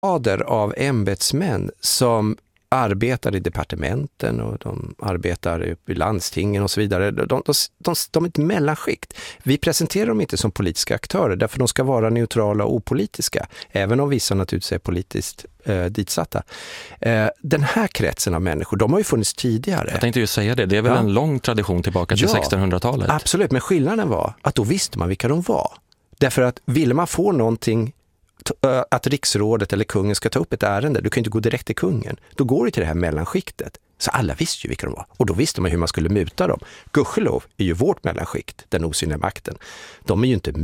rader av ämbetsmän som arbetar i departementen och de arbetar i landstingen och så vidare. De är ett mellanskikt. Vi presenterar dem inte som politiska aktörer därför de ska vara neutrala och opolitiska, även om vissa naturligtvis är politiskt ditsatta. Den här kretsen av människor, de har ju funnits tidigare. Jag tänkte ju säga det, det är väl en lång tradition tillbaka till 1600-talet? Absolut, men skillnaden var att då visste man vilka de var. Därför att ville man få någonting, att riksrådet eller kungen ska ta upp ett ärende, du kan inte gå direkt till kungen. Då går det till det här mellanskiktet. Så alla visste ju vilka de var. Och då visste man hur man skulle muta dem. Gudskelov är ju vårt mellanskikt, den osynliga makten. De är ju inte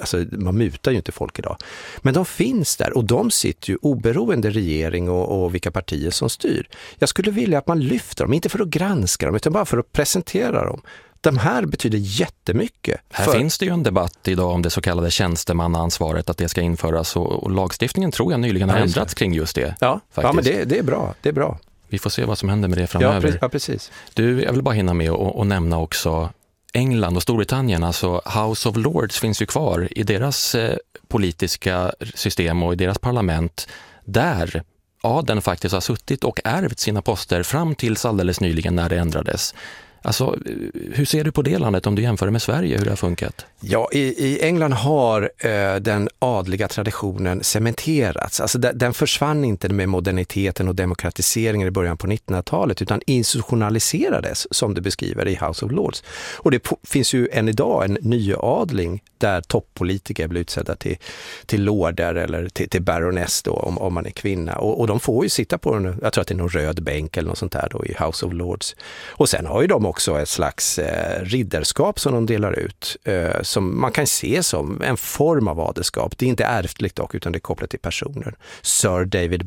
man mutar ju inte folk idag. Men de finns där och de sitter ju oberoende regering och vilka partier som styr. Jag skulle vilja att man lyfter dem, inte för att granska dem utan bara för att presentera dem. De här betyder jättemycket. Här finns det ju en debatt idag om det så kallade tjänstemannaansvaret, att det ska införas och lagstiftningen tror jag nyligen har ändrats kring just det. Ja, men det är bra. Det är bra. Vi får se vad som händer med det framöver. Ja, precis. Du, jag vill bara hinna med och nämna också England och Storbritannien, alltså House of Lords finns ju kvar i deras politiska system och i deras parlament där adeln faktiskt har suttit och ärvt sina poster fram tills alldeles nyligen när det ändrades. Alltså, hur ser du på det landet om du jämför med Sverige, hur det har funkat? Ja, i England har den adliga traditionen cementerats. Alltså den försvann inte med moderniteten och demokratiseringen i början på 1900-talet utan institutionaliserades, som det beskriver i House of Lords. Och det finns ju än idag en ny adling där toppolitiker blir utsedda till lorder eller till baroness då, om man är kvinna. Och de får ju sitta på jag tror att det är någon röd bänk eller något sånt där då i House of Lords. Och sen har ju de också ett slags ridderskap som de delar ut som man kan se som en form av adelskap. Det är inte ärftligt dock utan det är kopplat till personer. Sir David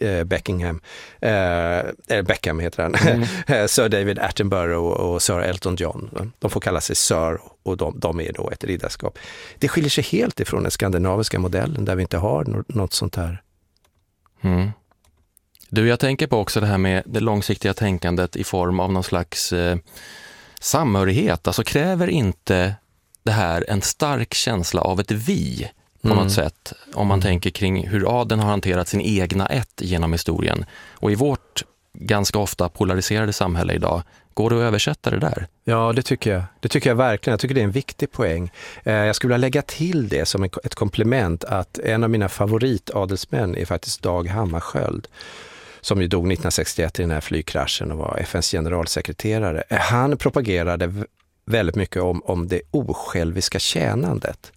Beckham heter han. Sir David Attenborough och Sir Elton John. De får kalla sig Sir och de är då ett ridderskap. Det skiljer sig helt ifrån den skandinaviska modellen där vi inte har något sånt här. Du, jag tänker på också det här med det långsiktiga tänkandet i form av någon slags samhörighet. Alltså kräver inte det här en stark känsla av ett vi på något sätt? Om man tänker kring hur adeln har hanterat sin egna ett genom historien. Och i vårt ganska ofta polariserade samhälle idag, går det att översätta det där? Ja, det tycker jag. Det tycker jag verkligen. Jag tycker det är en viktig poäng. Jag skulle vilja lägga till det som ett komplement att en av mina favoritadelsmän är faktiskt Dag Hammarskjöld, som ju dog 1961 i den här flygkraschen och var FNs generalsekreterare. Han propagerade väldigt mycket om det osjälviska tjänandet.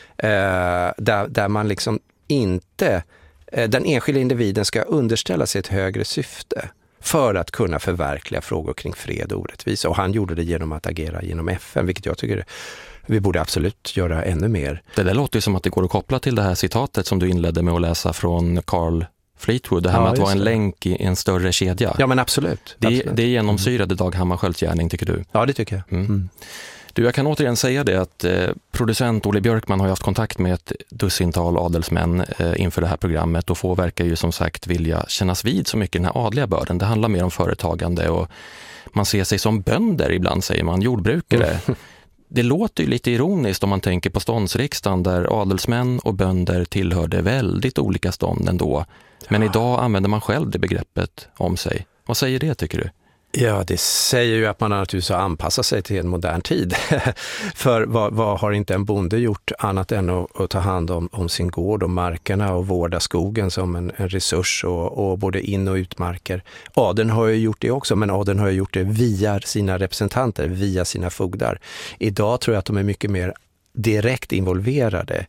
Där man liksom inte, den enskilda individen ska underställa sig ett högre syfte för att kunna förverkliga frågor kring fred och orättvisa. Och han gjorde det genom att agera genom FN, vilket jag tycker vi borde absolut göra ännu mer. Det där låter ju som att det går att koppla till det här citatet som du inledde med att läsa från Carl Fleetwood, det här med att vara en länk i en större kedja. Ja, men absolut. Det genomsyrade Dag Hammarskjölds gärning, tycker du? Ja, det tycker jag. Du, jag kan återigen säga det att producent Olle Björkman har haft kontakt med ett dussintal adelsmän inför det här programmet och få verkar ju som sagt vilja kännas vid så mycket den här adliga börden. Det handlar mer om företagande och man ser sig som bönder ibland, säger man, jordbrukare. Det låter ju lite ironiskt om man tänker på ståndsriksdagen där adelsmän och bönder tillhörde väldigt olika stånd ändå. Men idag använder man själv det begreppet om sig. Vad säger det, tycker du? Ja, det säger ju att man naturligtvis har anpassat sig till en modern tid. För vad har inte en bonde gjort annat än att ta hand om sin gård och markerna och vårda skogen som en resurs och både in- och utmarker. Adeln har ju gjort det också, men adeln har ju gjort det via sina representanter, via sina fogdar. Idag tror jag att de är mycket mer direkt involverade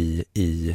i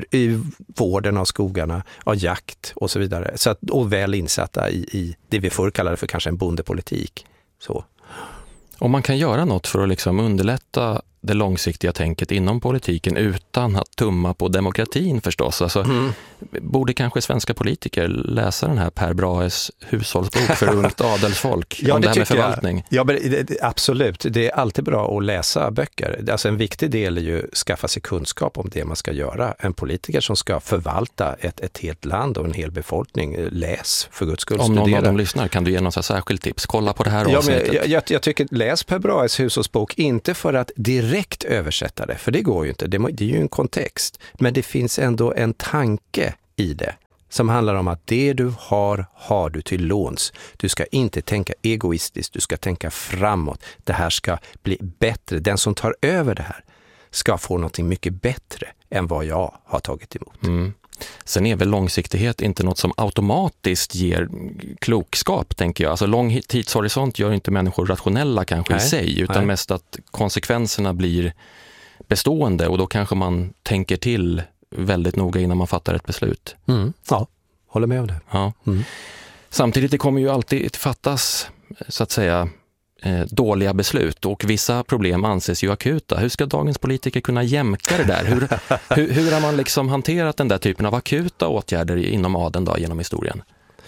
vården av skogarna, av jakt och så vidare. Och väl insatta i det vi förr kallade för kanske en bondepolitik. Så. Om man kan göra något för att liksom underlätta det långsiktiga tänket inom politiken utan att tumma på demokratin förstås. Alltså, borde kanske svenska politiker läsa den här Per Brahes hushållsbok för ungt adelsfolk om det här med förvaltning? Ja, absolut. Det är alltid bra att läsa böcker. Alltså en viktig del är ju att skaffa sig kunskap om det man ska göra. En politiker som ska förvalta ett helt land och en hel befolkning, läs för Guds skull. Om någon av dem lyssnar, kan du ge något särskilt tips? Kolla på det här avsnittet. Jag tycker, läs Per Brahes hushållsbok, inte för att direkt översätta det, för det går ju inte. Det är ju en kontext. Men det finns ändå en tanke i det. Som handlar om att det du har du till låns. Du ska inte tänka egoistiskt, du ska tänka framåt. Det här ska bli bättre. Den som tar över det här ska få något mycket bättre än vad jag har tagit emot. Mm. Sen är väl långsiktighet inte något som automatiskt ger klokskap, tänker jag. Alltså lång tidshorisont gör inte människor rationella kanske i sig, utan mest att konsekvenserna blir bestående och då kanske man tänker till väldigt noga innan man fattar ett beslut. Mm. Ja, håller med om det. Ja. Mm. Samtidigt det kommer ju alltid fattas, så att säga, dåliga beslut och vissa problem anses ju akuta. Hur ska dagens politiker kunna jämka det där? Hur har man liksom hanterat den där typen av akuta åtgärder inom adeln då, genom historien?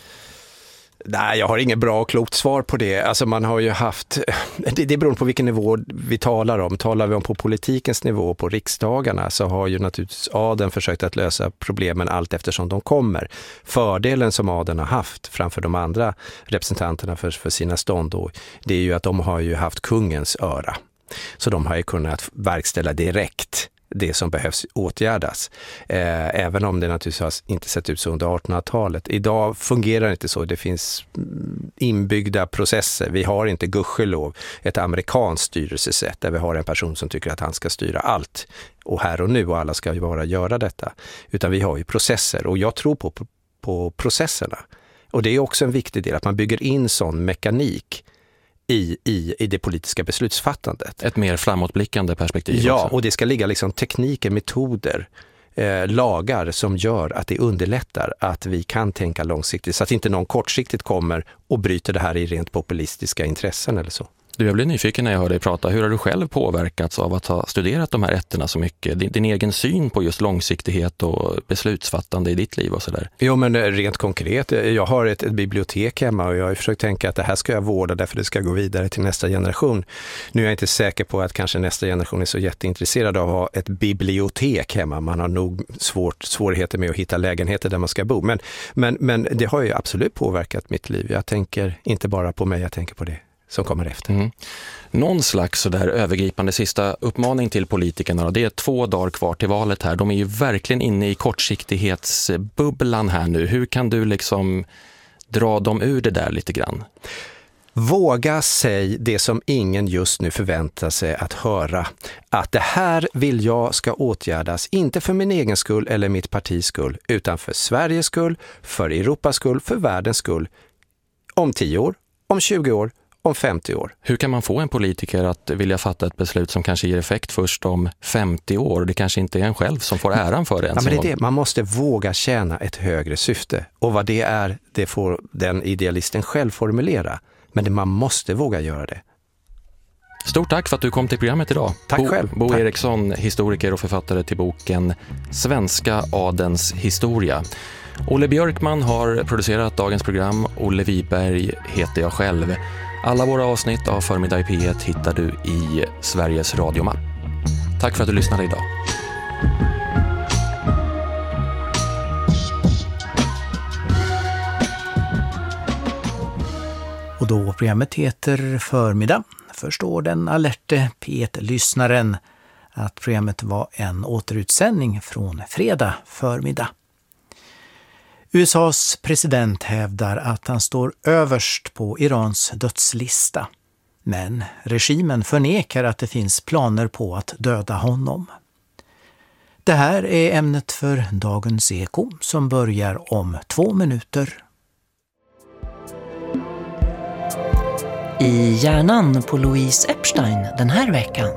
Nej, jag har inget bra och klokt svar på det. Alltså man har ju haft, det beror på vilken nivå vi talar om. Talar vi om på politikens nivå, på riksdagarna, så har ju naturligtvis adeln försökt att lösa problemen allt eftersom de kommer. Fördelen som adeln har haft framför de andra representanterna för sina stånd då, det är ju att de har ju haft kungens öra. Så de har ju kunnat verkställa direkt det som behövs åtgärdas. Även om det naturligtvis har inte sett ut så under 1800-talet. Idag fungerar det inte så. Det finns inbyggda processer. Vi har inte gudskelov ett amerikanskt styrelsesätt där vi har en person som tycker att han ska styra allt och här och nu och alla ska ju bara göra detta. Utan vi har ju processer och jag tror på processerna. Och det är också en viktig del att man bygger in sån mekanik i det politiska beslutsfattandet. Ett mer framåtblickande perspektiv. Ja, också. Och det ska ligga liksom tekniker, metoder, lagar som gör att det underlättar att vi kan tänka långsiktigt så att inte någon kortsiktigt kommer och bryter det här i rent populistiska intressen eller så. Jag blir nyfiken när jag hör dig prata. Hur har du själv påverkats av att ha studerat de här ätterna så mycket? Din egen syn på just långsiktighet och beslutsfattande i ditt liv och sådär? Jo, men rent konkret. Jag har ett bibliotek hemma och jag har försökt tänka att det här ska jag vårda därför det ska gå vidare till nästa generation. Nu är jag inte säker på att kanske nästa generation är så jätteintresserad av att ha ett bibliotek hemma. Man har nog svårigheter med att hitta lägenheter där man ska bo. Men det har ju absolut påverkat mitt liv. Jag tänker inte bara på mig, jag tänker på det som kommer efter. Mm. Någon slags så där övergripande sista uppmaning till politikerna. Det är 2 dagar kvar till valet här. De är ju verkligen inne i kortsiktighetsbubblan här nu. Hur kan du liksom dra dem ur det där lite grann? Våga säga det som ingen just nu förväntar sig att höra. Att det här vill jag ska åtgärdas, inte för min egen skull eller mitt partis skull, utan för Sveriges skull, för Europas skull, för världens skull. Om 10 år, om 20 år, om 50 år. Hur kan man få en politiker att vilja fatta ett beslut som kanske ger effekt först om 50 år? Det kanske inte är en själv som får äran för det. Ja, men det är det. Man måste våga tjäna ett högre syfte. Och vad det är, det får den idealisten själv formulera. Men man måste våga göra det. Stort tack för att du kom till programmet idag. Tack själv. Bo tack. Eriksson, historiker och författare till boken Svenska adelns historia. Olle Björkman har producerat dagens program. Olle Wiberg heter jag själv. Alla våra avsnitt av Förmiddag i P1 hittar du i Sveriges radiomapp. Tack för att du lyssnade idag. Och då programmet heter Förmiddag förstår den alerte P1-lyssnaren att programmet var en återutsändning från fredag förmiddag. USAs president hävdar att han står överst på Irans dödslista. Men regimen förnekar att det finns planer på att döda honom. Det här är ämnet för dagens Eko som börjar om 2 minuter. I hjärnan på Louise Epstein den här veckan.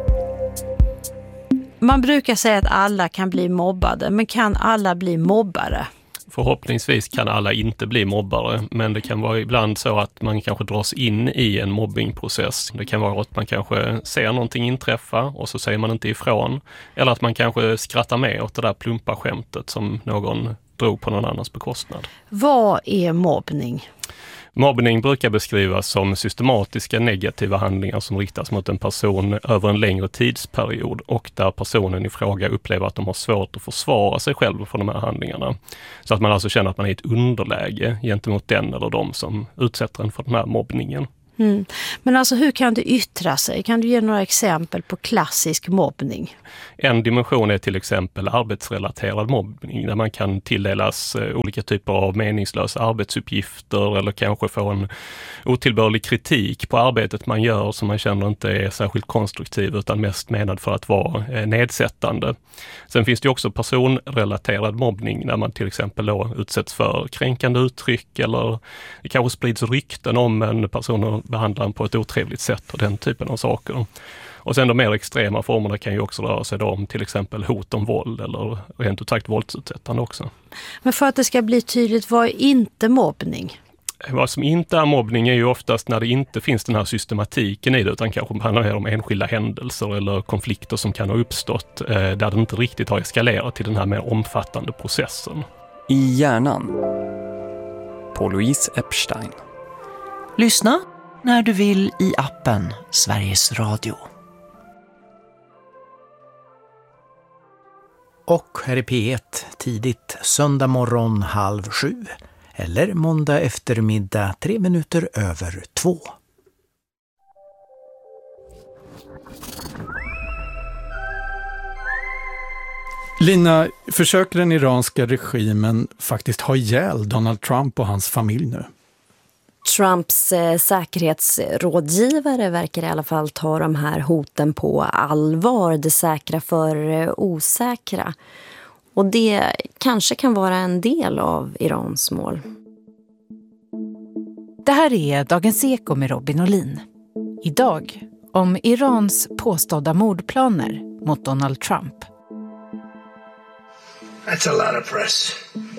Man brukar säga att alla kan bli mobbade, men kan alla bli mobbare? Förhoppningsvis kan alla inte bli mobbare, men det kan vara ibland så att man kanske dras in i en mobbingprocess. Det kan vara att man kanske ser någonting inträffa och så säger man inte ifrån. Eller att man kanske skrattar med åt det där plumpa skämtet som någon drog på någon annans bekostnad. Vad är mobbning? Mobbning brukar beskrivas som systematiska negativa handlingar som riktas mot en person över en längre tidsperiod och där personen i fråga upplever att de har svårt att försvara sig själv för de här handlingarna. Så att man alltså känner att man är i ett underläge gentemot den eller de som utsätter en för den här mobbningen. Men alltså hur kan det yttra sig? Kan du ge några exempel på klassisk mobbning? En dimension är till exempel arbetsrelaterad mobbning där man kan tilldelas olika typer av meningslösa arbetsuppgifter eller kanske få en otillbörlig kritik på arbetet man gör som man känner inte är särskilt konstruktiv utan mest menad för att vara nedsättande. Sen finns det också personrelaterad mobbning där man till exempel då utsätts för kränkande uttryck eller det kanske sprids rykten om en person och behandlar en på ett otrevligt sätt och den typen av saker. Och sen de mer extrema formerna kan ju också röra sig om till exempel hot om våld eller rent ut sagt våldsutsättande också. Men för att det ska bli tydligt, vad är inte mobbning? Vad som inte är mobbning är ju oftast när det inte finns den här systematiken i det utan kanske handlar om enskilda händelser eller konflikter som kan ha uppstått där det inte riktigt har eskalerat till den här mer omfattande processen. I hjärnan på Louise Epstein. Lyssna när du vill i appen Sveriges Radio. Och här är P1 tidigt söndag morgon 6:30 eller måndag eftermiddag 2:03. Lina, försöker den iranska regimen faktiskt ha ihjäl Donald Trump och hans familj nu? Trumps säkerhetsrådgivare verkar i alla fall ta de här hoten på allvar, det säkra för osäkra. Och det kanske kan vara en del av Irans mål. Det här är Dagens Eko med Robin Olin. Idag om Irans påstådda mordplaner mot Donald Trump. That's a lot of press.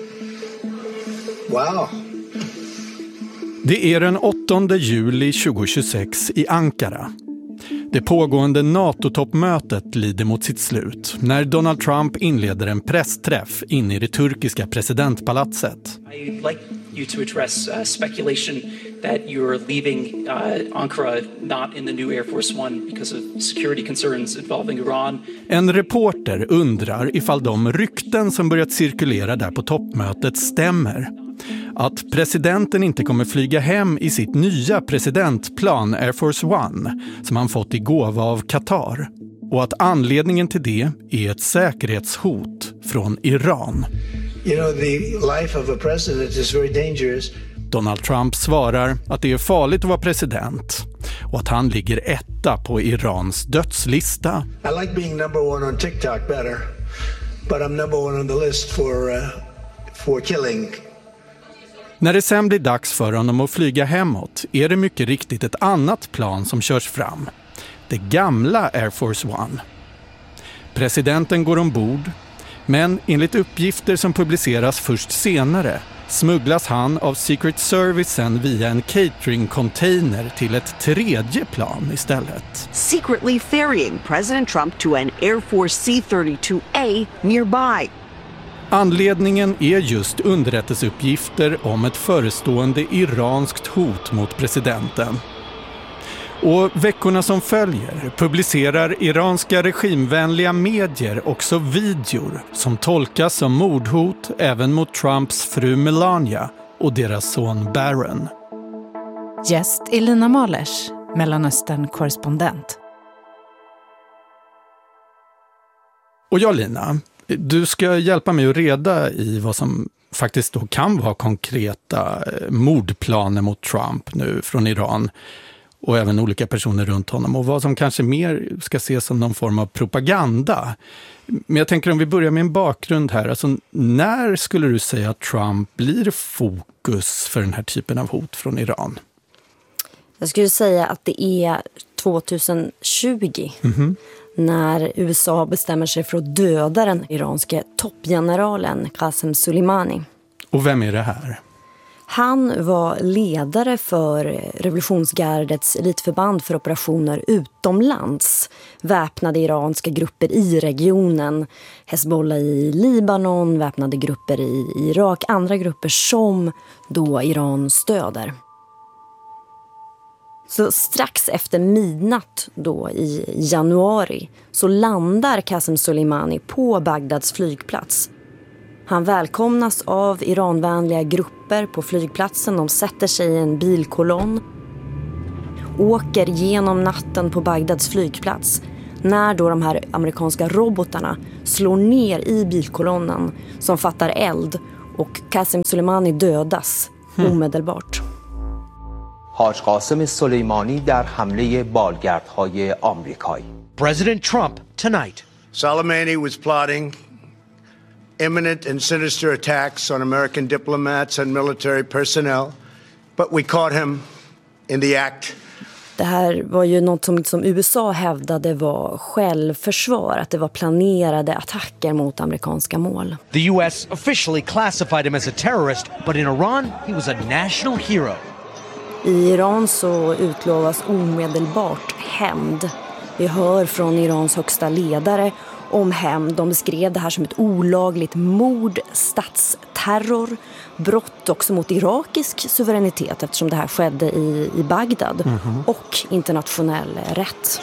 Wow. Det är den 8 juli 2026 i Ankara. Det pågående NATO-toppmötet lider mot sitt slut när Donald Trump inleder en pressträff inne i det turkiska presidentpalatset. I'd like you to address speculation that you're leaving Ankara not in the new Air Force One because of security concerns involving Iran. En reporter undrar ifall de rykten som börjat cirkulera där på toppmötet stämmer. Att presidenten inte kommer flyga hem i sitt nya presidentplan Air Force One som han fått i gåva av Qatar. Och att anledningen till det är ett säkerhetshot från Iran. You know, the life of a president is very dangerous. Donald Trump svarar att det är farligt att vara president och att han ligger etta på Irans dödslista. I like being number one on TikTok better, but I'm number one on the list for killing. När det sen blir dags för honom att flyga hemåt är det mycket riktigt ett annat plan som körs fram. Det gamla Air Force One. Presidenten går ombord, men enligt uppgifter som publiceras först senare smugglas han av Secret Servicen via en catering-container till ett tredje plan istället. Secretly ferrying President Trump to an Air Force C-32A nearby. Anledningen är just underrättelseuppgifter om ett förestående iranskt hot mot presidenten. Och veckorna som följer publicerar iranska regimvänliga medier också videor som tolkas som mordhot även mot Trumps fru Melania och deras son Barron. Gäst Elina Malers, Mellanöstern-korrespondent. Och jag, Lina, du ska hjälpa mig att reda i vad som faktiskt då kan vara konkreta mordplaner mot Trump nu från Iran och även olika personer runt honom och vad som kanske mer ska ses som någon form av propaganda. Men jag tänker om vi börjar med en bakgrund här. Alltså, när skulle du säga att Trump blir fokus för den här typen av hot från Iran? Jag skulle säga att det är 2020 när USA bestämmer sig för att döda den iranske toppgeneralen Qasem Soleimani. Och vem är det här? Han var ledare för revolutionsgardets elitförband för operationer utomlands. Väpnade iranska grupper i regionen, Hezbollah i Libanon, väpnade grupper i Irak, andra grupper som då Iran stöder. Så strax efter midnatt då i januari så landar Qasem Soleimani på Bagdads flygplats. Han välkomnas av iranvänliga grupper på flygplatsen. De sätter sig i en bilkolonn. åker genom natten på Bagdads flygplats när då de här amerikanska robotarna slår ner i bilkolonnen som fattar eld och Qasem Soleimani dödas omedelbart. حاج قاسم سلیمانی در حمله بالگردهای آمریکایی. President Trump tonight. Soleimani was plotting imminent and sinister attacks on American diplomats and military personnel, but we caught him in the act. Det här var ju något som USA hävdade var självförsvar, att det var planerade attacker mot amerikanska mål. The US officially classified him as a terrorist, but in Iran he was a national hero. I Iran så utlovas omedelbart hämnd. Vi hör från Irans högsta ledare om hämnd. De beskrev det här som ett olagligt mord, statsterror, brott också mot irakisk suveränitet eftersom det här skedde i Bagdad och internationell rätt.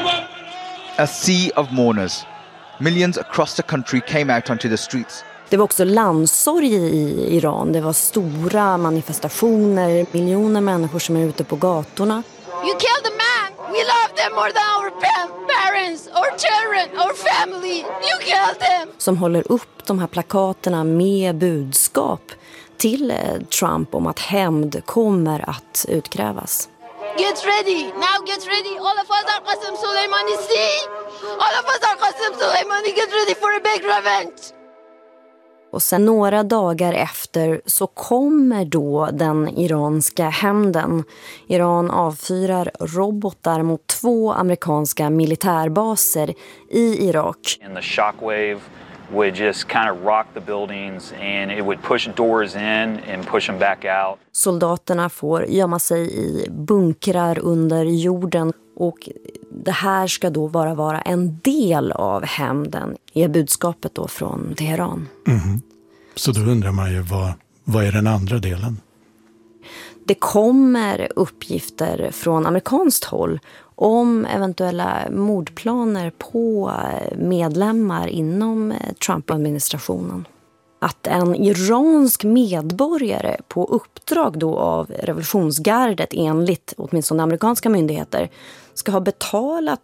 A sea of mourners. Millions across the country came out onto the streets. Det var också landssorg i Iran. Det var stora manifestationer, miljoner människor som är ute på gatorna. You killed a man. We love them more than our parents, our children, our family. You killed them. Som håller upp de här plakaterna med budskap till Trump om att hämnd kommer att utkrävas. Get ready. Now get ready. All of us are Qasem Soleimani. See? All of us are Qasem Soleimani. Get ready for a big revenge. Och sen några dagar efter så kommer då den iranska hämnden. Iran avfyrar robotar mot 2 amerikanska militärbaser i Irak. And the shockwave would just kind of rock the buildings and it would push doors in and push them back out. Soldaterna får gömma sig i bunkrar under jorden och det här ska då vara en del av hämnden, är budskapet då från Teheran. Så då undrar man ju vad är den andra delen? Det kommer uppgifter från amerikanskt håll om eventuella mordplaner på medlemmar inom Trump-administrationen. Att en iransk medborgare på uppdrag då av revolutionsgardet enligt åtminstone amerikanska myndigheter ska ha betalat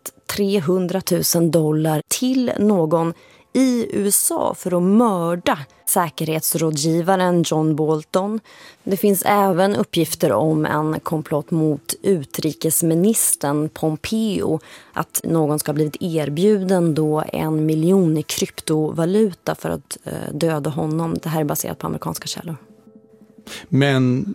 $300,000 till någon i USA för att mörda säkerhetsrådgivaren John Bolton. Det finns även uppgifter om en komplott mot utrikesministern Pompeo, att någon ska ha blivit erbjuden då 1 miljon i kryptovaluta för att döda honom. Det här är baserat på amerikanska källor. Men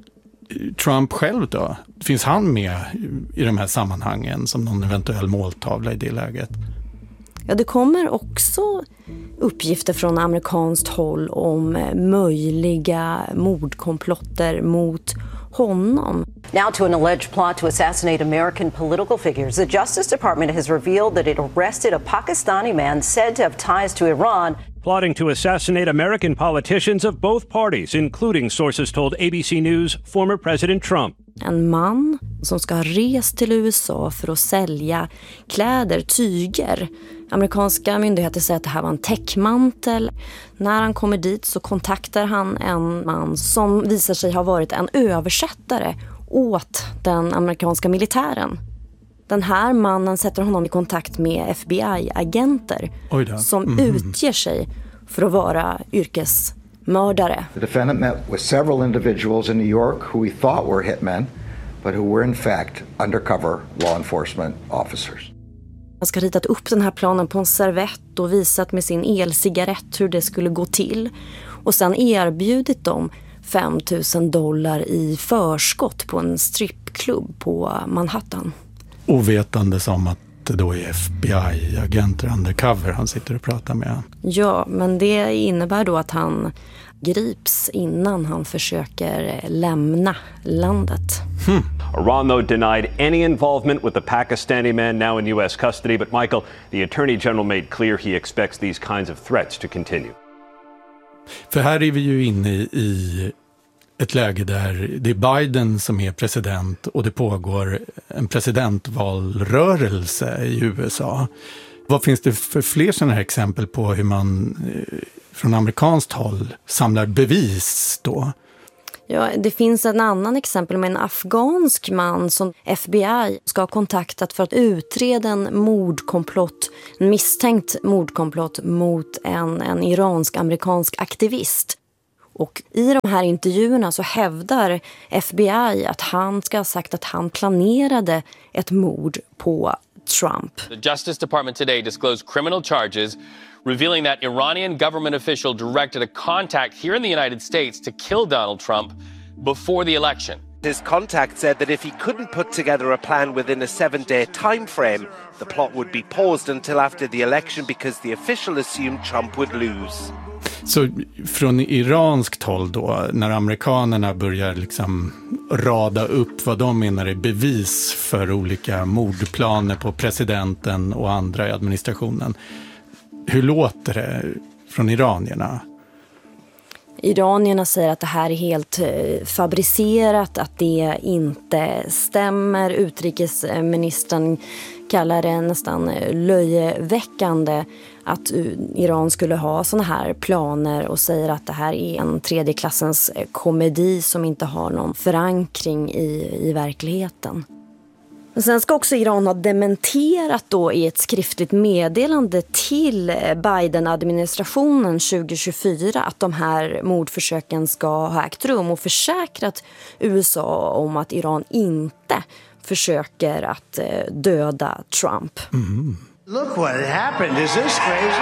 Trump själv då? Finns han med i de här sammanhangen som någon eventuell måltavla i det läget? Ja, det kommer också uppgifter från amerikanskt håll om möjliga mordkomplotter mot honom. Now to an alleged plot to assassinate American political figures. The Justice Department has revealed that it arrested a Pakistani man said to have ties to Iran. Plotting to assassinate American politicians of both parties, including sources told ABC News former President Trump. En man som ska ha rest till USA för att sälja kläder, tyger. Amerikanska myndigheter säger att det här var en täckmantel. När han kommer dit så kontaktar han en man som visar sig ha varit en översättare åt den amerikanska militären. Den här mannen sätter honom i kontakt med FBI-agenter som utger sig för att vara yrkesmördare. The defendant met with several individuals in New York who we thought were hitmen, but who were in fact undercover law enforcement officers. Han ska ritat upp den här planen på en servett och visat med sin elcigarett hur det skulle gå till. Och sen erbjudit dem $5,000 i förskott på en strippklubb på Manhattan. Ovetandes om att det då är FBI-agenter undercover han sitter och pratar med. Ja, men det innebär då att han grips innan han försöker lämna landet. Iran, though, denied any involvement with the Pakistani man now in U.S. custody. But Michael, the Attorney General made clear he expects these kinds of threats to continue. För här är vi ju inne i ett läge där det är Biden som är president och det pågår en presidentvalrörelse i USA. Vad finns det för fler sådana här exempel på hur man från amerikanskt håll samlar bevis då? Ja, det finns en annan exempel med en afghansk man som FBI ska ha kontaktat för att utreda en misstänkt mordkomplott mot en iransk-amerikansk aktivist. Och i de här intervjuerna så hävdar FBI att han ska ha sagt att han planerade ett mord på Trump. The Justice Department today disclosed criminal charges revealing that Iranian government official directed a contact here in the United States to kill Donald Trump before the election. His contact said that if he couldn't put together a plan within a 7-day time frame, the plot would be paused until after the election because the official assumed Trump would lose. Så från iranskt håll då, när amerikanerna börjar liksom rada upp vad de menar är bevis för olika mordplaner på presidenten och andra i administrationen. Hur låter det från iranierna? Iranierna säger att det här är helt fabricerat, att det inte stämmer. Utrikesministern kallar det nästan löjeväckande att Iran skulle ha såna här planer och säger att det här är en tredje klassens komedi som inte har någon förankring i verkligheten. Men sen ska också Iran ha dementerat då i ett skriftligt meddelande till Biden-administrationen 2024 att de här mordförsöken ska ha ägt rum och försäkrat USA om att Iran inte försöker att döda Trump. Mm. Look what happened. Is this crazy?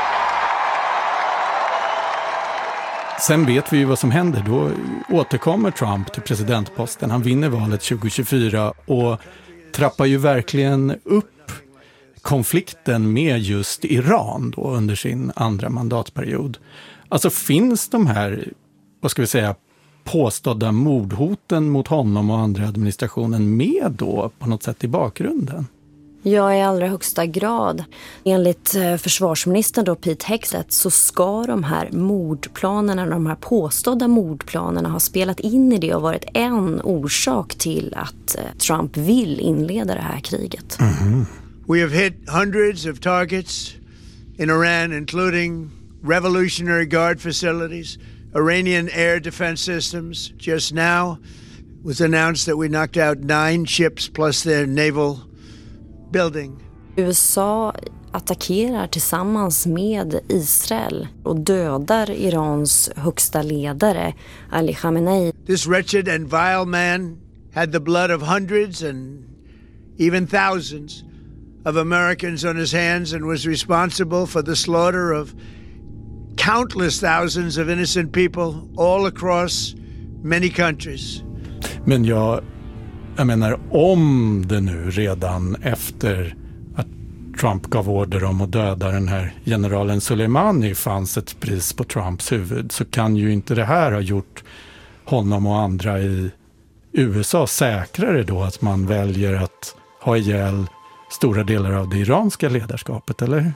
Sen vet vi ju vad som händer. Då återkommer Trump till presidentposten. Han vinner valet 2024 och trappar ju verkligen upp konflikten med just Iran då under sin andra mandatperiod. Alltså finns de här, vad ska vi säga, påstådda mordhoten mot honom och andra administrationen med då på något sätt i bakgrunden? Ja, i allra högsta grad. Enligt försvarsministern då, Pete Hegseth, så ska de här mordplanerna, de här påstådda mordplanerna ha spelat in i det och varit en orsak till att Trump vill inleda det här kriget. Mm-hmm. We have hit hundreds of targets in Iran, including Revolutionary Guard facilities, Iranian air defense systems. Just now was announced that we knocked out 9 ships plus their naval building. USA attackerar tillsammans med Israel och dödar Irans högsta ledare, Ali Khamenei. This wretched and vile man had the blood of hundreds and even thousands of Americans on his hands and was responsible for the slaughter of countless thousands of innocent people all across many countries. Men jag menar, om det nu redan efter att Trump gav order om att döda den här generalen Soleimani fanns ett pris på Trumps huvud, så kan ju inte det här ha gjort honom och andra i USA säkrare då att man väljer att ha ihjäl stora delar av det iranska ledarskapet, eller?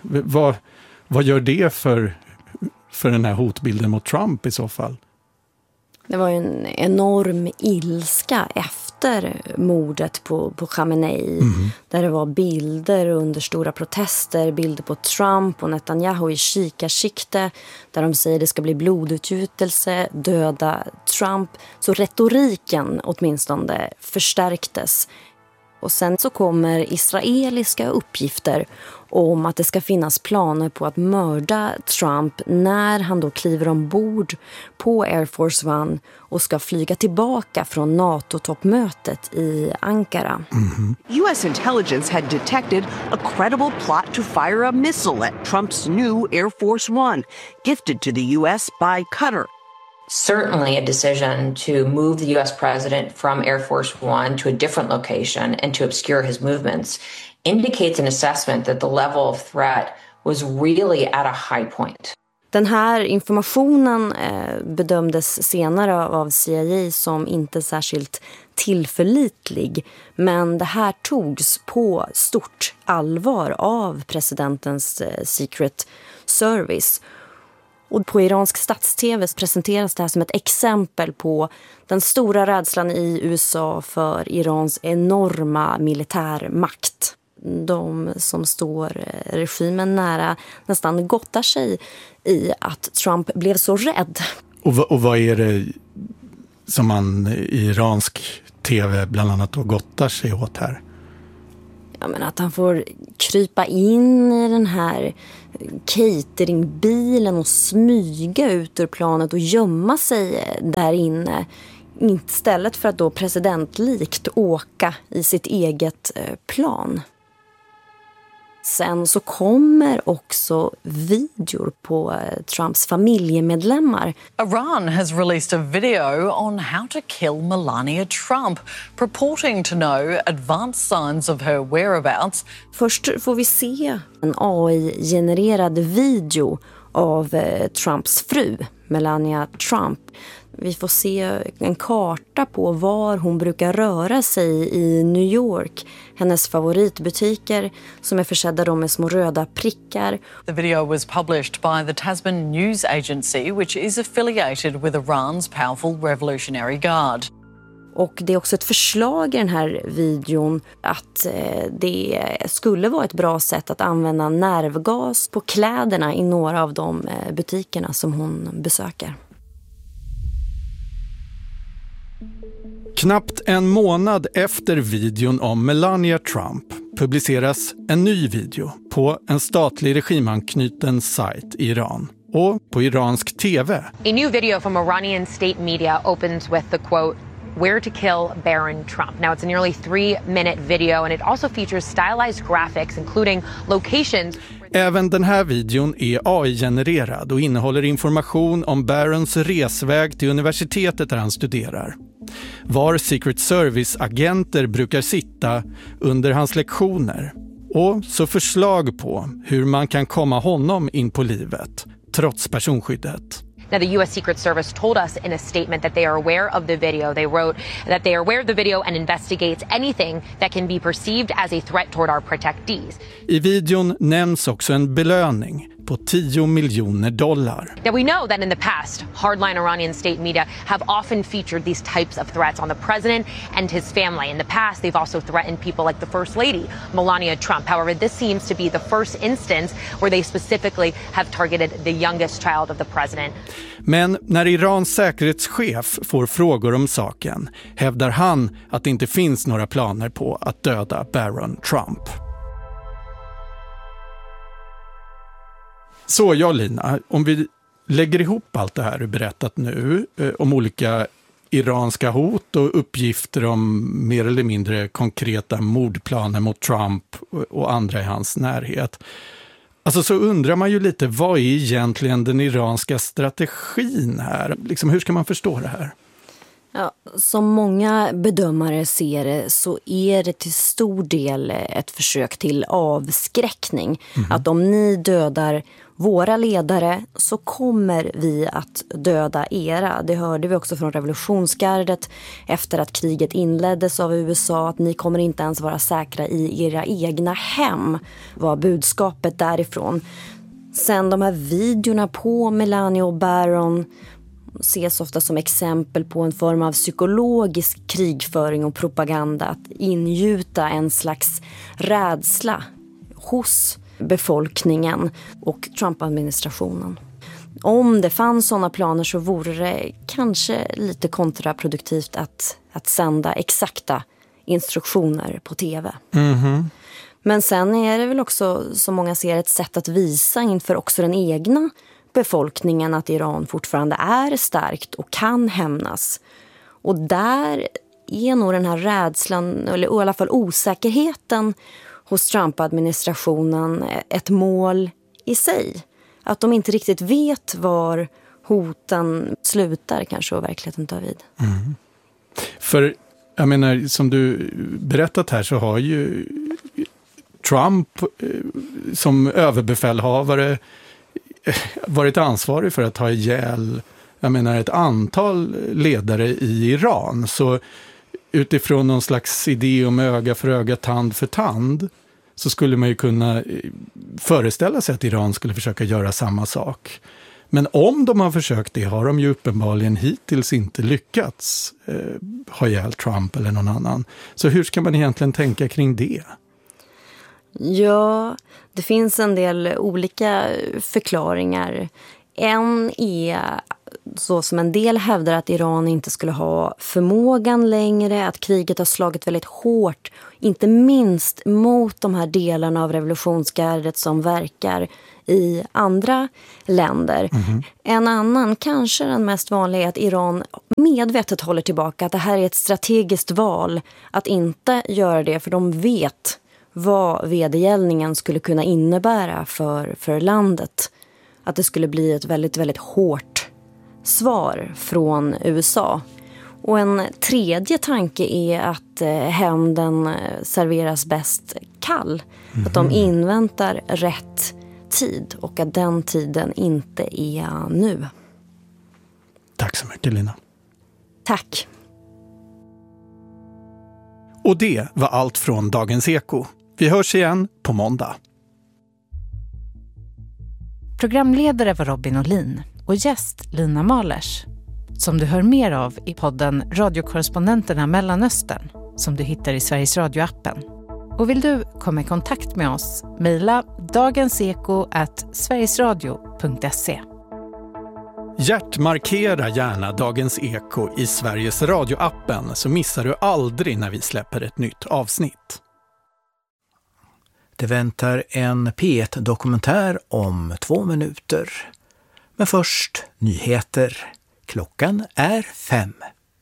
Vad gör det för den här hotbilden mot Trump i så fall? Det var ju en enorm ilska efter mordet på Khamenei. Där det var bilder under stora protester, bilder på Trump och Netanyahu i kikarsikte där de säger det ska bli blodutgjutelse, döda Trump. Så retoriken åtminstone förstärktes. Och sen så kommer israeliska uppgifter om att det ska finnas planer på att mörda Trump när han då kliver ombord på Air Force One och ska flyga tillbaka från NATO-toppmötet i Ankara. U.S. intelligence had detected a credible plot to fire a missile at Trump's new Air Force One, gifted to the U.S. by Qatar. Certainly a decision to move the U.S. president from Air Force One to a different location and to obscure his movements indicates an assessment that the level of threat was really at a high point. Den här informationen bedömdes senare av CIA som inte särskilt tillförlitlig, men det här togs på stort allvar av presidentens Secret Service. Och på iransk stats-tv presenteras det här som ett exempel på den stora rädslan i USA för Irans enorma militärmakt. De som står regimen nära nästan gottar sig i att Trump blev så rädd. Och vad är det som man i iransk tv bland annat då gottar sig åt här? Ja, men att han får krypa in i den här cateringbilen och smyga ut ur planet och gömma sig där inne. Istället för att då presidentlikt åka i sitt eget plan. Sen så kommer också videor på Trumps familjemedlemmar. Iran has released a video on how to kill Melania Trump, purporting to know advanced signs of her whereabouts. Först får vi se en AI-genererad video av Trumps fru, Melania Trump. Vi får se en karta på var hon brukar röra sig i New York. Hennes favoritbutiker som är försedda med små röda prickar. The video was published by the Tasman News Agency, which is affiliated with Iran's powerful Revolutionary Guard. Och det är också ett förslag i den här videon att det skulle vara ett bra sätt att använda nervgas på kläderna i några av de butikerna som hon besöker. Knappt en månad efter videon om Melania Trump publiceras en ny video på en statlig regimanknuten sajt i Iran och på iransk tv. A new video from Iranian state media opens with the quote, "Where to kill Baron Trump." Now it's a nearly 3-minute video and it also features stylized graphics including locations. Även den här videon är AI-genererad och innehåller information om Barons resväg till universitetet där han studerar. Var Secret Service-agenter brukar sitta under hans lektioner. Och så förslag på hur man kan komma honom in på livet, trots personskyddet. Now, the U.S. Secret Service told us in a statement that they are aware of the video. They wrote that they are aware of the video and investigates anything that can be perceived as a threat toward our protectees. I videon nämns också en belöning på $10 miljoner. Now, we know that in the past, hardline Iranian state media have often featured these types of threats on the president and his family. In the past, they've also threatened people like the First Lady, Melania Trump. However, this seems to be the first instance where they specifically have targeted the youngest child of the president. Men när Irans säkerhetschef får frågor om saken hävdar han att det inte finns några planer på att döda Baron Trump. Så ja, Lina, om vi lägger ihop allt det här du berättat nu om olika iranska hot och uppgifter om mer eller mindre konkreta mordplaner mot Trump och andra i hans närhet. Alltså så undrar man ju lite, vad är egentligen den iranska strategin här? Liksom, hur ska man förstå det här? Ja, som många bedömare ser det så är det till stor del ett försök till avskräckning. Att om ni dödar våra ledare så kommer vi att döda era. Det hörde vi också från revolutionsgardet efter att kriget inleddes av USA, att ni kommer inte ens vara säkra i era egna hem, var budskapet därifrån. Sen de här videorna på Melania och Baron ses ofta som exempel på en form av psykologisk krigföring och propaganda, att ingjuta en slags rädsla hos befolkningen och Trump-administrationen. Om det fanns sådana planer så vore det kanske lite kontraproduktivt att sända exakta instruktioner på tv. Men sen är det väl också, som många ser, ett sätt att visa inför också den egna befolkningen att Iran fortfarande är starkt och kan hämnas. Och där är nog den här rädslan, eller i alla fall osäkerheten hos Trump-administrationen ett mål i sig. Att de inte riktigt vet var hoten slutar kanske och verkligheten tar vid. För jag menar, som du berättat här så har ju Trump som överbefälhavare varit ansvarig för att ta ihjäl, jag menar, ett antal ledare i Iran. Så utifrån någon slags idé om öga för öga, tand för tand, så skulle man ju kunna föreställa sig att Iran skulle försöka göra samma sak. Men om de har försökt det har de ju uppenbarligen hittills inte lyckats ha ihjäl Trump eller någon annan. Så hur ska man egentligen tänka kring det? Ja, det finns en del olika förklaringar. En är så som en del hävdar att Iran inte skulle ha förmågan längre, att kriget har slagit väldigt hårt, inte minst mot de här delarna av revolutionsgardet som verkar i andra länder. En annan, kanske den mest vanliga, är att Iran medvetet håller tillbaka, att det här är ett strategiskt val att inte göra det, för de vet vad vedergällningen skulle kunna innebära för landet. Att det skulle bli ett väldigt, väldigt hårt svar från USA. Och en tredje tanke är att hämnden serveras bäst kall. Att de inväntar rätt tid och att den tiden inte är nu. Tack så mycket, Lina. Tack. Och det var allt från Dagens Eko. Vi hörs igen på måndag. Programledare var Robin Olin och gäst Lina Malers, som du hör mer av i podden Radiokorrespondenterna Mellanöstern, som du hittar i Sveriges Radio-appen. Och vill du komma i kontakt med oss, mejla dagenseko@sverigesradio.se. Hjärtmarkera gärna Dagens Eko i Sveriges Radio-appen, så missar du aldrig när vi släpper ett nytt avsnitt. Det väntar en P1-dokumentär om 2 minuter. Men först nyheter. Klockan är 5.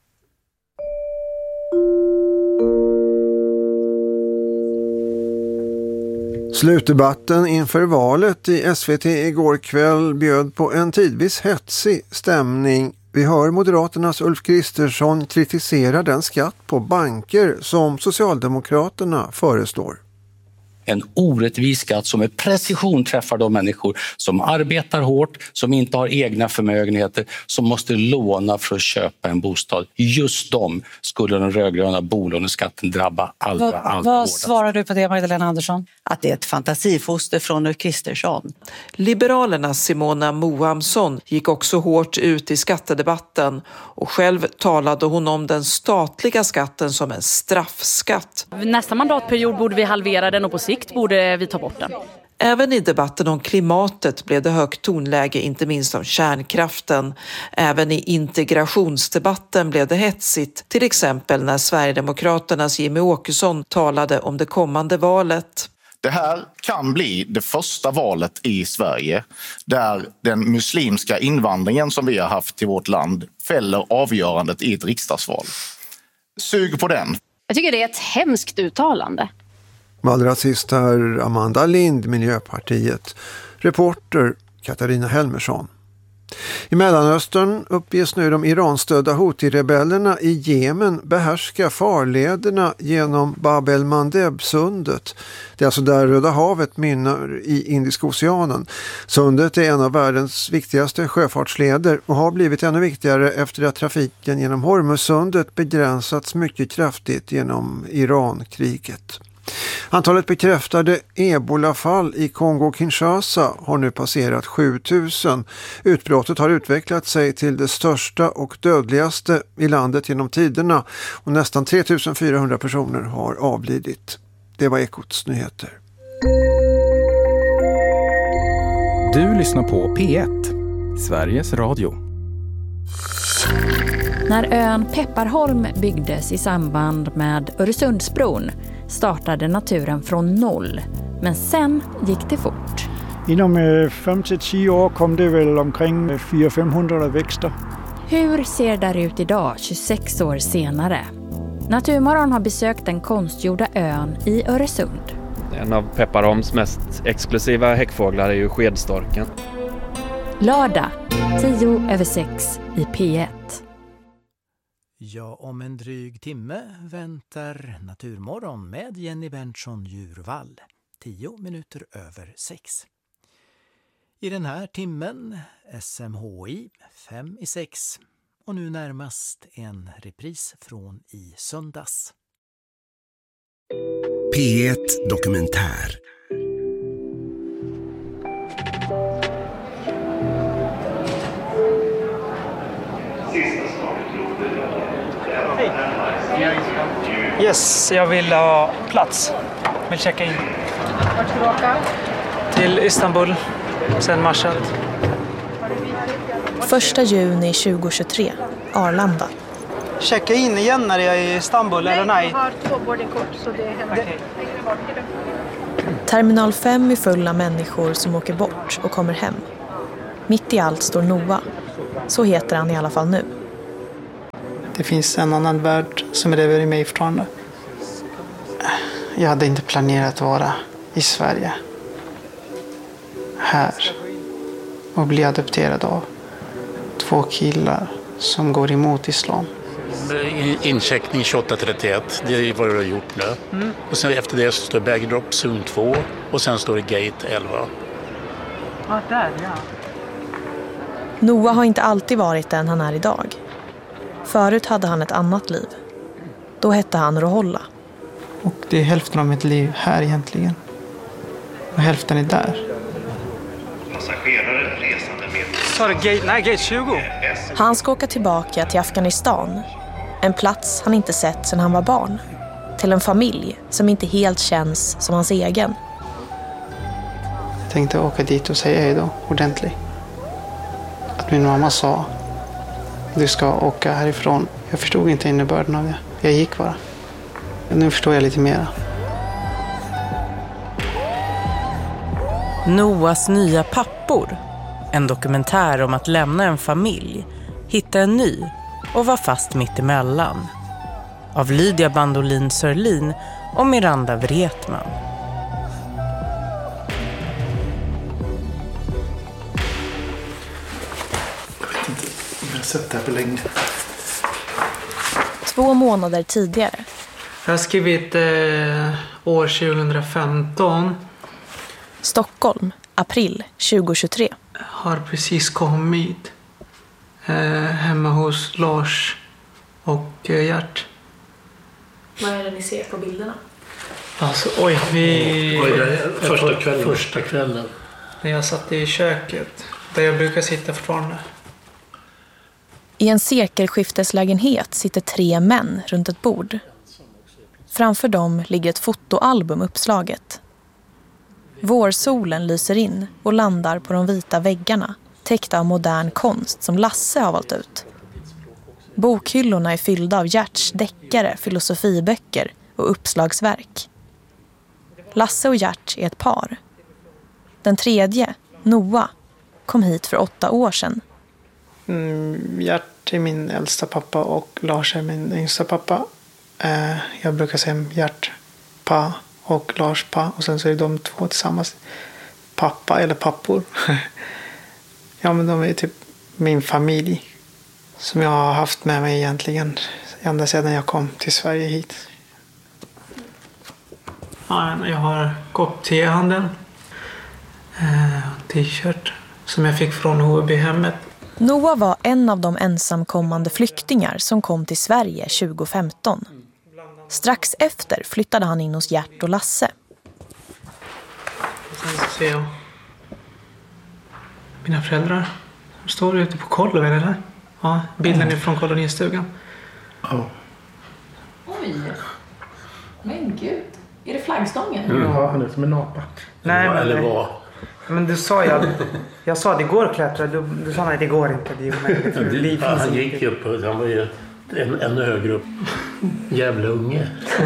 Slutdebatten inför valet i SVT igår kväll bjöd på en tidvis hetsig stämning. Vi hör Moderaternas Ulf Kristersson kritisera den skatt på banker som Socialdemokraterna föreslår. En orättvis skatt som med precision träffar de människor som arbetar hårt, som inte har egna förmögenheter, som måste låna för att köpa en bostad. Just dem skulle den rödgröna bolåneskatten drabba allra Vad hårdast. svarar du på det, Magdalena Andersson? Att det är ett fantasifoster från Ulf Kristersson. Liberalernas Simona Mohamsson gick också hårt ut i skattedebatten och själv talade hon om den statliga skatten som en straffskatt. Nästa mandatperiod borde vi halvera den och på sikt borde vi ta bort den. Även i debatten om klimatet blev det högt tonläge, inte minst om kärnkraften. Även i integrationsdebatten blev det hetsigt, till exempel när Sverigedemokraternas Jimmy Åkesson talade om det kommande valet. Det här kan bli det första valet i Sverige där den muslimska invandringen som vi har haft till vårt land fäller avgörandet i ett riksdagsval. Sug på den. Jag tycker det är ett hemskt uttalande. Allra sist här Amanda Lind, Miljöpartiet. Reporter Katarina Helmersson. I Mellanöstern uppges nu de Iranstödda Houthi-rebellerna i Jemen behärska farlederna genom Bab el-Mandeb-sundet. Det är alltså där Röda havet mynnar i Indiska oceanen. Sundet är en av världens viktigaste sjöfartsleder och har blivit ännu viktigare efter att trafiken genom Hormuzsundet begränsats mycket kraftigt genom Irankriget. Antalet bekräftade ebolafall i Kongo-Kinshasa har nu passerat 7000. Utbrottet har utvecklat sig till det största och dödligaste i landet genom tiderna och nästan 3400 personer har avlidit. Det var Ekots nyheter. Du lyssnar på P1, Sveriges Radio. När ön Pepparholm byggdes i samband med Öresundsbron startade naturen från noll. Men sen gick det fort. Inom 5-10 år kom det väl omkring 400-500 växter. Hur ser det där ut idag, 26 år senare? Naturmorgon har besökt den konstgjorda ön i Öresund. En av Pepparholms mest exklusiva häckfåglar är ju skedstorken. Lördag, 5:10 i P1. Ja, om en dryg timme väntar Naturmorgon med Jenny Berntsson Djurvall. 6:10. I den här timmen SMHI 5:06 och nu närmast en repris från i söndags. P1 Dokumentär. Yes, jag vill ha plats. Jag vill checka in. Vart ska du åka? Till Istanbul, sen Mashhad. Har du 1 juni 2023, Arlanda. Checka in igen när jag är i Istanbul, eller nej? Jag har 2 boardingkort så det händer. Okay. Terminal 5 är full av människor som åker bort och kommer hem. Mitt i allt står Noah. Så heter han i alla fall nu. Det finns en annan värld som lever i mig fortfarande. Jag hade inte planerat att vara i Sverige. Här. Och bli adopterad av 2 killar som går emot islam. Incheckning 2831, det är vad du har gjort nu. Och sen efter det så står bagdrop zon 2 och sen står det gate 11. Ja, där, ja. Noah har inte alltid varit den han är idag. Förut hade han ett annat liv. Då hette han Roholla. Och det är hälften av mitt liv här egentligen. Och hälften är där. Passagerare resande med... Så är det gate 20. Han ska åka tillbaka till Afghanistan. En plats han inte sett sedan han var barn. Till en familj som inte helt känns som hans egen. Jag tänkte åka dit och säga hej då, ordentligt. Att min mamma sa, du ska åka härifrån. Jag förstod inte innebörden av det. Jag gick bara. Nu förstår jag lite mer. Noahs nya pappor. En dokumentär om att lämna en familj, hitta en ny och vara fast mitt emellan. Av Lydia Bandolin Sörlin och Miranda Wretman. Jag har sett det här på länge. 2 månader tidigare. Jag har skrivit år 2015. Stockholm, april 2023. Har precis kommit hemma hos Lars och Gert. Vad är det ni ser på bilderna? Alltså, det är första kvällen. När jag satt i köket, där jag brukar sitta fortfarande. I en sekelskifteslägenhet sitter 3 män runt ett bord. Framför dem ligger ett fotoalbum uppslaget. Vårsolen lyser in och landar på de vita väggarna, täckta av modern konst som Lasse har valt ut. Bokhyllorna är fyllda av Gerts deckare, filosofiböcker och uppslagsverk. Lasse och Gert är ett par. Den tredje, Noah, kom hit för 8 år sedan. Gert är min äldsta pappa och Lars är min yngsta pappa. Jag brukar säga Gert pa och Lars pa. Och sen så är de 2 tillsammans pappa eller pappor. Ja, men de är typ min familj. Som jag har haft med mig egentligen ända sedan jag kom till Sverige hit. Ja, jag har kopp te i handen. T-shirt som jag fick från HB-hemmet. Noah var en av de ensamkommande flyktingar som kom till Sverige 2015. Strax efter flyttade han in hos Gert och Lasse. Sen så ser jag mina föräldrar. De står ute på kolloven, eller? Ja, bilden är från kolonistugan. Ja. Oj, men gud. Är det flaggstången? Ja, han är som en apa. Nej, men, eller vad? Men du sa jag sa det går att klättra. Du sa nej, det går inte. Det är han gick upp och han var ju ännu högre upp. Jävla unge.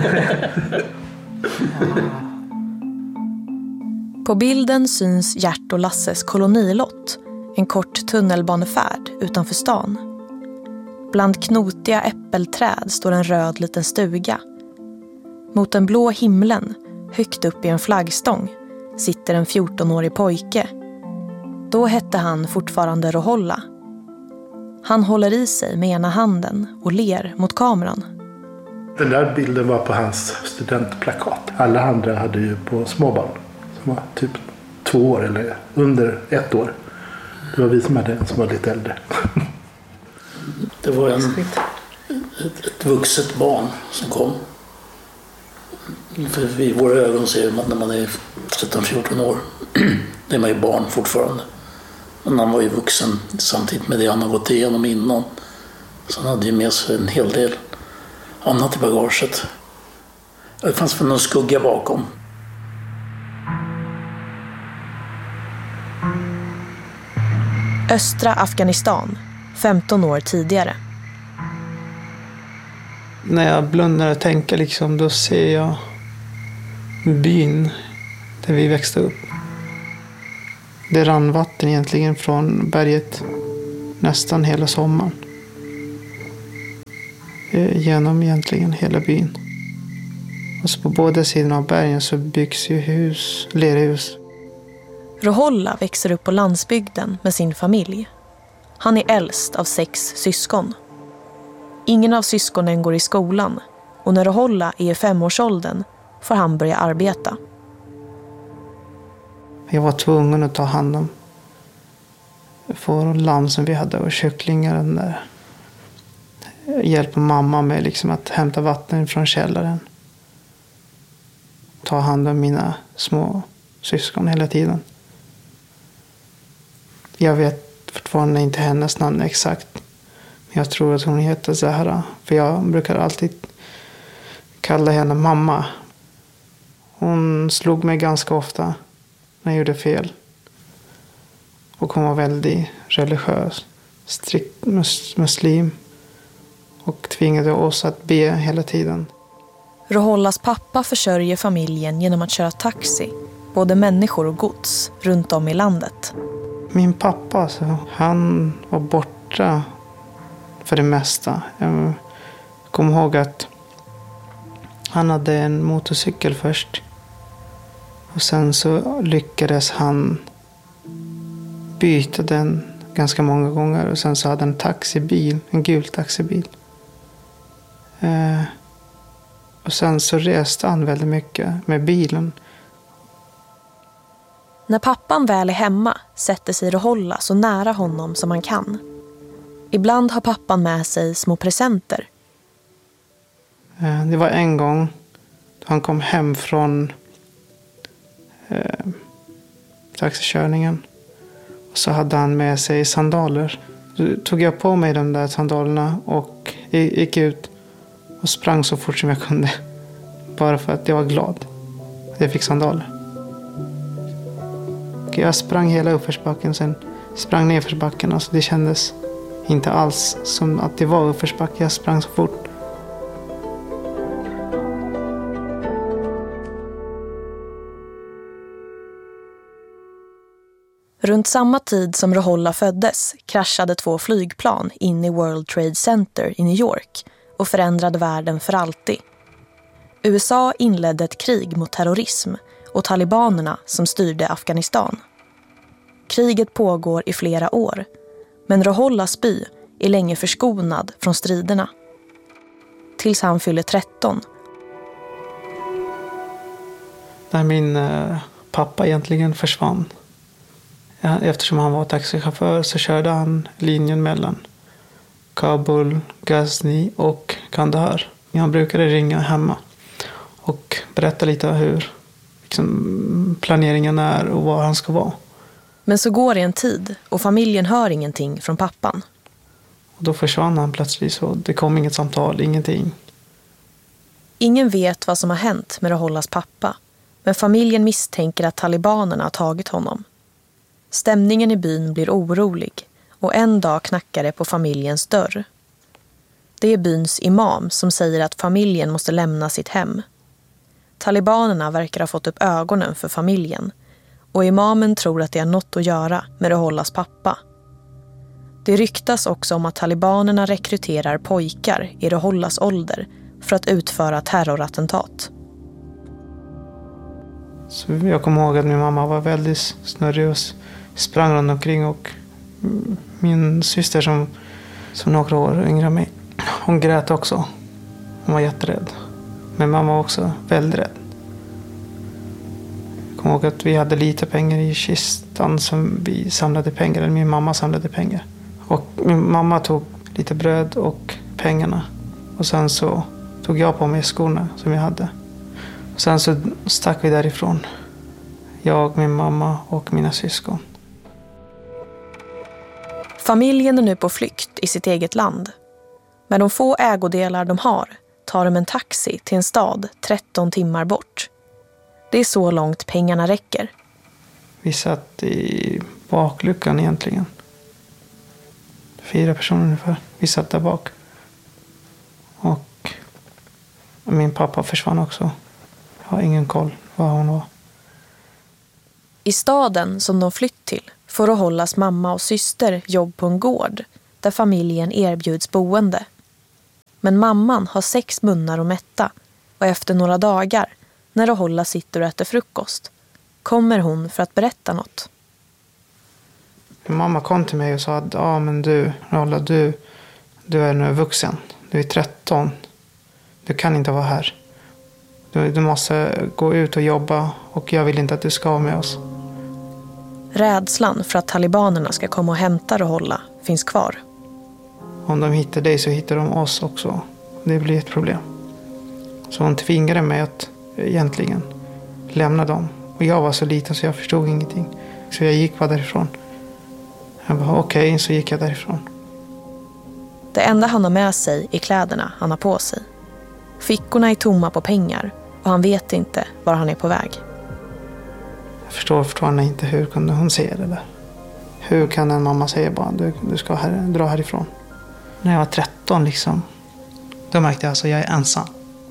På bilden syns Gert och Lasses kolonilott. En kort tunnelbanefärd utanför stan. Bland knotiga äppelträd står en röd liten stuga. Mot den blå himlen, högt upp i en flaggstång, sitter en 14-årig pojke. Då hette han fortfarande Roholla. Han håller i sig med ena handen och ler mot kameran. Den där bilden var på hans studentplakat. Alla andra hade ju på småbarn som var typ 2 år eller under 1 år. Det var vi som hade en som var lite äldre. Det var ett vuxet barn som kom. För i våra ögon ser man när man är 13-14 år. Det är man ju barn fortfarande. Men han var ju vuxen samtidigt med det han har gått igenom innan. Så han hade ju med sig en hel del annat i bagaget. Det fanns väl någon skugga bakom. Östra Afghanistan, 15 år tidigare. När jag blundar och tänker liksom, då ser jag byn där vi växte upp. Det rann vatten egentligen från berget nästan hela sommaren. Genom egentligen hela byn. Och så på båda sidorna av bergen så byggs ju hus, lerhus. Roholla växer upp på landsbygden med sin familj. Han är äldst av 6 syskon. Ingen av syskonen går i skolan och när Roholla är i 5-årsåldern får han börja arbeta. Jag var tvungen att ta hand om får och lamm som vi hade och kycklingar. Den där. Hjälpa mamma med liksom att hämta vatten från källaren. Ta hand om mina små syskon hela tiden. Jag vet fortfarande inte hennes namn exakt. Men jag tror att hon heter Zahra. För jag brukar alltid kalla henne mamma. Hon slog mig ganska ofta när jag gjorde fel. Och hon var väldigt religiös. Strikt muslim. Och tvingade oss att be hela tiden. Rohollas pappa försörjer familjen genom att köra taxi. Både människor och gods runt om i landet. Min pappa, alltså, han var borta för det mesta. Jag kommer ihåg att han hade en motorcykel först. Och sen så lyckades han byta den ganska många gånger. Och sen så hade han en taxibil, en gul taxibil. Och sen så reste han väldigt mycket med bilen. När pappan väl är hemma sätter sig Roholla så nära honom som han kan. Ibland har pappan med sig små presenter. Det var en gång då han kom hem från taxikörningen. Och så hade han med sig sandaler. Då tog jag på mig de där sandalerna och gick ut och sprang så fort som jag kunde. Bara för att jag var glad att jag fick sandaler. Och jag sprang hela uppförsbacken, sen sprang nedförsbacken. Alltså det kändes inte alls som att det var uppförsbacke. Jag sprang så fort. Runt samma tid som Roholla föddes kraschade 2 flygplan in i World Trade Center i New York och förändrade världen för alltid. USA inledde ett krig mot terrorism och talibanerna som styrde Afghanistan. Kriget pågår i flera år, men Rohollas by är länge förskonad från striderna. Tills han fyller 13. När min pappa egentligen försvann. Eftersom han var taxichaufför så körde han linjen mellan Kabul, Ghazni och Kandahar. Han brukade ringa hemma och berätta lite hur liksom, planeringen är och var han ska vara. Men så går det en tid och familjen hör ingenting från pappan. Och då försvann han plötsligt så det kom inget samtal, ingenting. Ingen vet vad som har hänt med Rohollas pappa, men familjen misstänker att talibanerna har tagit honom. Stämningen i byn blir orolig och en dag knackar det på familjens dörr. Det är byns imam som säger att familjen måste lämna sitt hem. Talibanerna verkar ha fått upp ögonen för familjen och imamen tror att det har något att göra med Rohollas pappa. Det ryktas också om att talibanerna rekryterar pojkar i Rohollas ålder för att utföra terrorattentat. Så jag kommer ihåg att min mamma var väldigt snurrig och sprang runt omkring och min syster som några år yngre än mig, hon grät också. Hon var jätterädd. Men mamma var också väldigt rädd. Jag kommer ihåg att vi hade lite pengar i kistan som vi samlade pengar, eller min mamma samlade pengar. Och min mamma tog lite bröd och pengarna. Och sen så tog jag på mig skorna som jag hade. Och sen så stack vi därifrån. Jag, min mamma och mina syskon. Familjen är nu på flykt i sitt eget land. Med de få ägodelar de har tar de en taxi till en stad 13 timmar bort. Det är så långt pengarna räcker. Vi satt i bakluckan egentligen. 4 personer ungefär. Vi satt där bak. Och min pappa försvann också. Jag har ingen koll var hon var. I staden som de flytt till får Rohollas mamma och syster jobb på en gård där familjen erbjuds boende. Men mamman har 6 munnar att mätta och efter några dagar, när Roholla sitter och äter frukost, kommer hon för att berätta något. Min mamma kom till mig och sa att men du, Roholla, du är nu vuxen. Du är 13. Du kan inte vara här. Du måste gå ut och jobba och jag vill inte att du ska vara med oss. Rädslan för att talibanerna ska komma och hämta Roholla finns kvar. Om de hittar dig så hittar de oss också. Det blir ett problem. Så hon tvingade mig att egentligen lämna dem. Och jag var så liten så jag förstod ingenting. Så jag gick bara därifrån. Jag bara okej, så gick jag därifrån. Det enda han har med sig är kläderna han har på sig. Fickorna är tomma på pengar och han vet inte var han är på väg. Jag förstår fortfarande inte hur kunde hon se det där. Hur kan en mamma säga bara du ska dra härifrån? När jag var 13 liksom, då märkte jag alltså jag är ensam.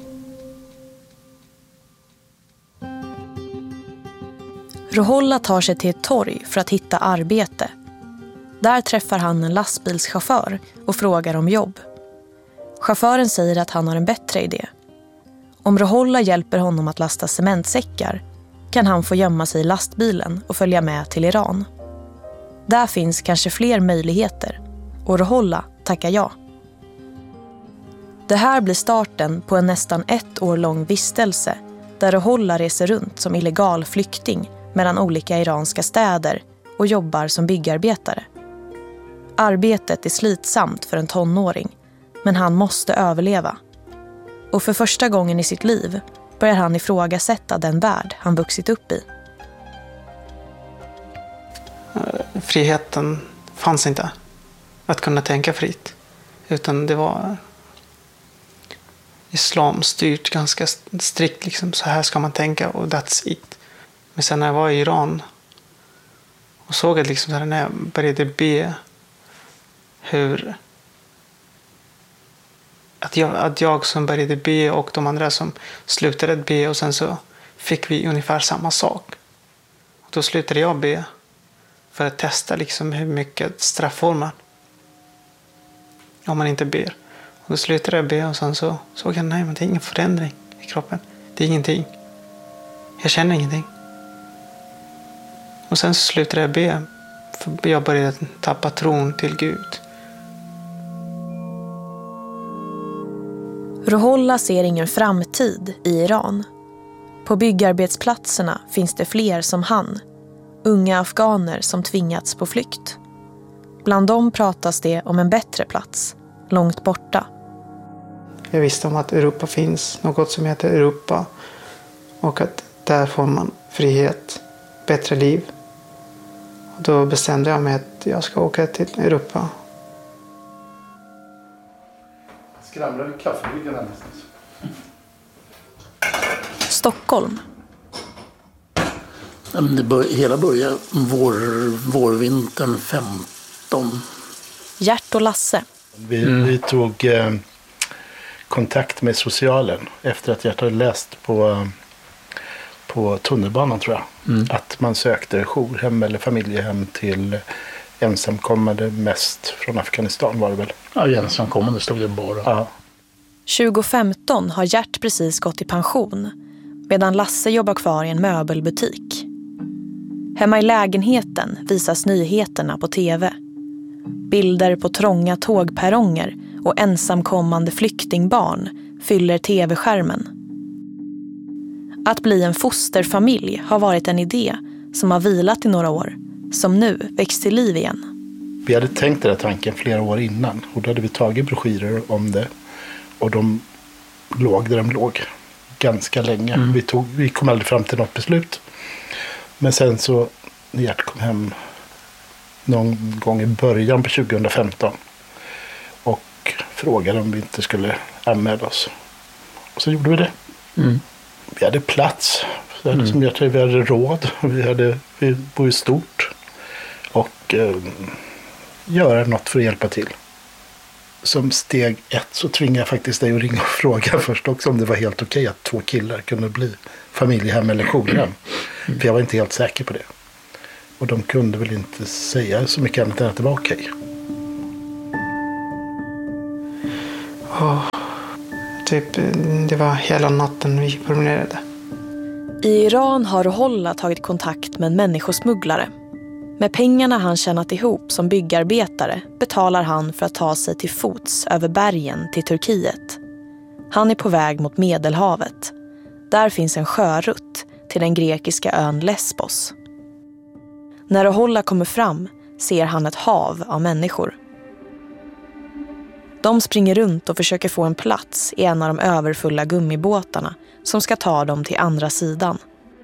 Roholla tar sig till ett torg för att hitta arbete. Där träffar han en lastbilschaufför och frågar om jobb. Chauffören säger att han har en bättre idé. Om Roholla hjälper honom att lasta cementsäckar kan han få gömma sig i lastbilen och följa med till Iran. Där finns kanske fler möjligheter och Roholla tackar ja. Det här blir starten på en nästan 1 år lång vistelse där Roholla reser runt som illegal flykting mellan olika iranska städer och jobbar som byggarbetare. Arbetet är slitsamt för en tonåring, men han måste överleva. Och för första gången i sitt liv börjar han ifrågasätta den värld han vuxit upp i. Friheten fanns inte att kunna tänka fritt. Utan det var islam styrt ganska strikt. Liksom, så här ska man tänka och that's it. Men sen när jag var i Iran och såg att liksom, när jag började be hur att jag som började be och de andra som slutade be och sen så fick vi ungefär samma sak. Och då slutade jag be för att testa liksom hur mycket straff får man om man inte ber. Och då slutade jag be och sen så såg jag nej, men det är ingen förändring i kroppen. Det är ingenting. Jag känner ingenting. Och sen så slutade jag be för jag började tappa tron till Gud. Roholla ser ingen framtid i Iran. På byggarbetsplatserna finns det fler som han. Unga afghaner som tvingats på flykt. Bland dem pratas det om en bättre plats, långt borta. Jag visste om att Europa finns, något som heter Europa. Och att där får man frihet, bättre liv. Och då bestämde jag mig att jag ska åka till Europa. Skramlade kaffebryggaren någonstans. Stockholm. Hela började vårvintern 15. Gert och Lasse. Vi tog kontakt med socialen efter att Gert hade läst på tunnelbanan, tror jag. Att man sökte jourhem eller familjehem till ensamkommande, mest från Afghanistan var det väl? Ja, ensamkommande stod det bara. Ja. 2015 har Gert precis gått i pension, medan Lasse jobbar kvar i en möbelbutik. Hemma i lägenheten visas nyheterna på tv. Bilder på trånga tågperronger och ensamkommande flyktingbarn fyller tv-skärmen. Att bli en fosterfamilj har varit en idé som har vilat i några år, som nu väcks till liv igen. Vi hade tänkt den här tanken flera år innan och då hade vi tagit broschyrer om det och de låg där de låg ganska länge. Vi kom aldrig fram till något beslut. Men sen så när Gert kom hem någon gång i början på 2015 och frågade om vi inte skulle anmäla oss. Och så gjorde vi det. Vi hade plats. Vi hade råd. Vi bor ju stort. Och göra något för att hjälpa till. Som steg 1 så tvingade jag faktiskt dig att ringa och fråga först också om det var helt okej att 2 killar kunde bli familjehem eller jourhem. För jag var inte helt säker på det. Och de kunde väl inte säga så mycket annat än att det var okej. Det var hela natten vi promenerade. I Iran har Ruhollah tagit kontakt med en människosmugglare. Med pengarna han tjänat ihop som byggarbetare betalar han för att ta sig till fots över bergen till Turkiet. Han är på väg mot Medelhavet. Där finns en sjörutt till den grekiska ön Lesbos. När Ruhollah kommer fram ser han ett hav av människor. De springer runt och försöker få en plats i en av de överfulla gummibåtarna som ska ta dem till andra sidan.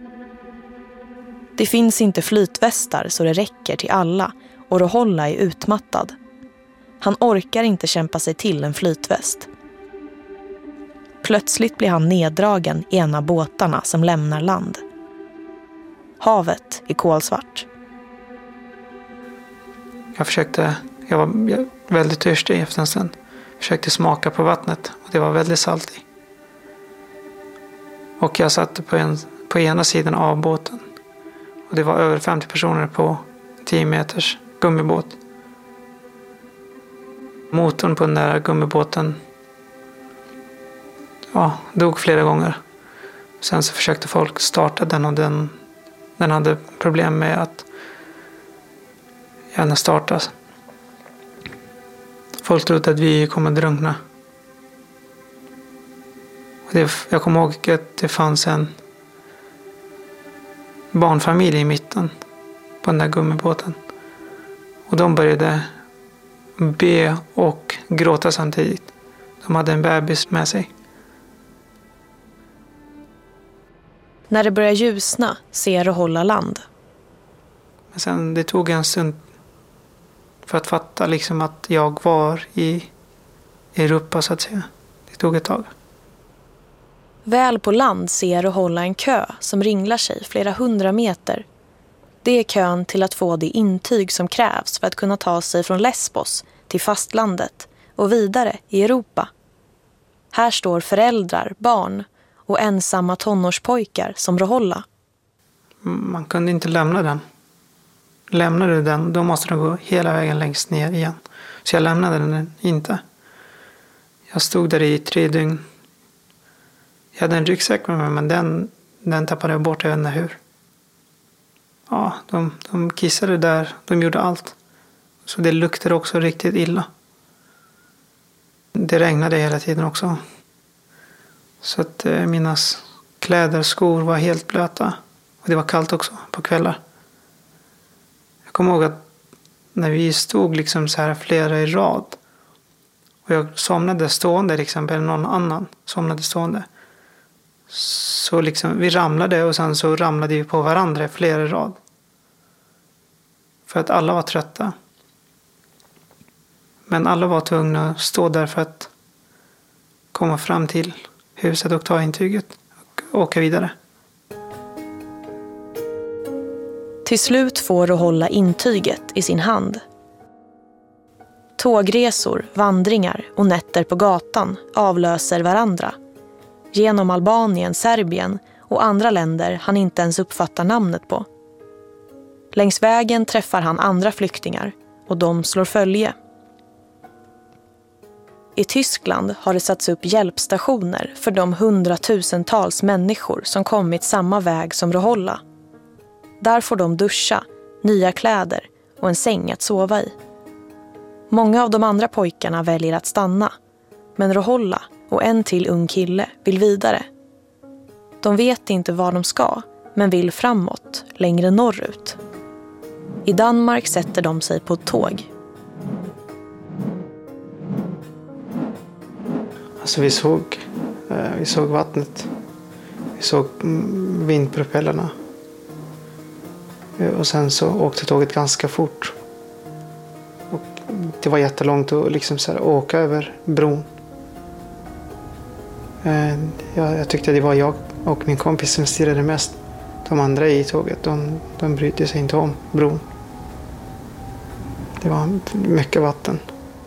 Det finns inte flytvästar så det räcker till alla och Ruhollah är utmattad. Han orkar inte kämpa sig till en flytväst. Plötsligt blir han neddragen i en av båtarna som lämnar land. Havet är kolsvart. Jag var väldigt törstig efter en stund. Försökte smaka på vattnet och det var väldigt saltigt. Och jag satt på ena sidan av båten. Och det var över 50 personer på 10 meters gummibåt. Motorn på den där gummibåten dog flera gånger. Sen så försökte folk starta den och den hade problem med att gärna startas. Folk trodde att vi kommer drunkna. Jag kommer ihåg att det fanns en barnfamilj i mitten på den där gummibåten. Och de började be och gråta samtidigt. De hade en bebis med sig. När det börjar ljusna ser Ruhollah land. Men sen det tog en stund för att fatta liksom att jag var i Europa så att säga. Det tog ett tag. Väl på land ser Ruhollah en kö som ringlar sig flera 100 meter. Det är kön till att få det intyg som krävs för att kunna ta sig från Lesbos till fastlandet och vidare i Europa. Här står föräldrar, barn och ensamma tonårspojkar som Ruhollah. Man kunde inte lämna den. Lämnar du den, då måste du gå hela vägen längst ner igen. Så jag lämnade den inte. Jag stod där i 3 dygn. Jag hade en ryggsäck med mig, men den tappade jag bort, jag vet inte hur. Ja, de kissade där, de gjorde allt. Så det luktade också riktigt illa. Det regnade hela tiden också. Så att mina kläder, skor var helt blöta. Och det var kallt också på kvällar. Jag kommer ihåg att när vi stod liksom så här flera i rad. Och jag somnade stående liksom, eller någon annan somnade stående. Så liksom vi ramlade och sen så ramlade vi på varandra flera i rad. För att alla var trötta. Men alla var tvungna att stå där för att komma fram till huset och ta intyget och åka vidare. Till slut får Ruhollah intyget i sin hand. Tågresor, vandringar och nätter på gatan avlöser varandra. Genom Albanien, Serbien och andra länder han inte ens uppfattar namnet på. Längs vägen träffar han andra flyktingar och de slår följe. I Tyskland har det satts upp hjälpstationer för de 100,000-tals människor som kommit samma väg som Ruhollah. Där får de duscha, nya kläder och en säng att sova i. Många av de andra pojkarna väljer att stanna, men Ruhollah och en till ung kille vill vidare. De vet inte var de ska, men vill framåt, längre norrut. I Danmark sätter de sig på ett tåg. Alltså vi såg vattnet. Vi såg vindpropellerna. Och sen så åkte tåget ganska fort. Och det var jättelångt att liksom så här åka över bron. Jag tyckte det var jag och min kompis som stirrade mest. De andra i tåget, de brydde sig inte om bron. Det var mycket vatten.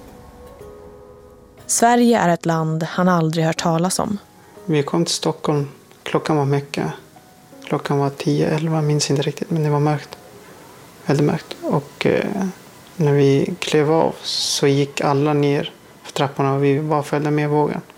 Sverige är ett land han aldrig hört talas om. Vi kom till Stockholm. Klockan var mycket. Klockan var 10-11, minns inte riktigt, men det var mörkt. Väldigt mörkt. Och när vi klev av så gick alla ner för trapporna och vi bara följde med vågen.